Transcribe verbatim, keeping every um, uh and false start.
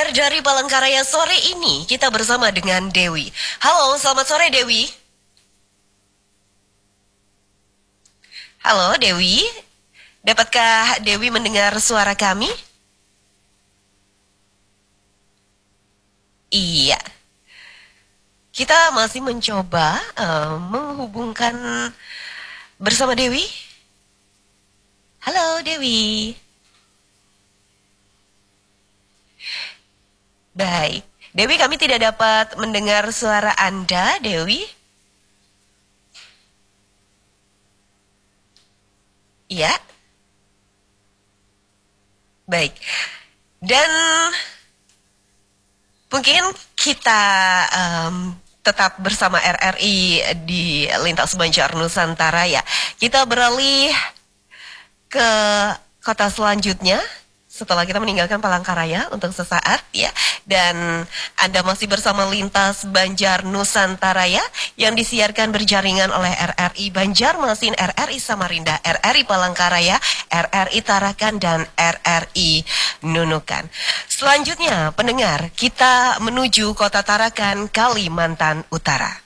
pendengar dari Palangkaraya sore ini kita bersama dengan Dewi. Halo, selamat sore Dewi. Halo Dewi, dapatkah Dewi mendengar suara kami? Iya, kita masih mencoba uh, menghubungkan bersama Dewi. Halo Dewi. Baik, Dewi kami tidak dapat mendengar suara Anda, Dewi. Iya. Baik. Dan mungkin kita um, tetap bersama R R I di Lintas Banjar Nusantara ya. Kita beralih ke kota selanjutnya setelah kita meninggalkan Palangkaraya untuk sesaat ya. Dan Anda masih bersama Lintas Banjar Nusantara ya, yang disiarkan berjaringan oleh R R I Banjarmasin, R R I Samarinda, R R I Palangkaraya, R R I Tarakan, dan R R I Nunukan. Selanjutnya pendengar, kita menuju kota Tarakan, Kalimantan Utara.